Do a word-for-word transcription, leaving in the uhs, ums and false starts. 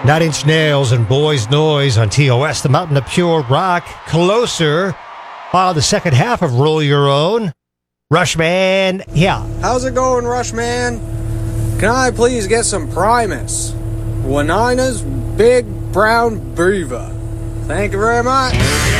Nine Inch Nails and Boys Noise on T O S, the Mountain of Pure Rock. Closer on the second half of Roll Your Own. Rushman, yeah. How's it going, Rushman? Can I please get some Primus? Wanina's Big Brown Beaver. Thank you very much.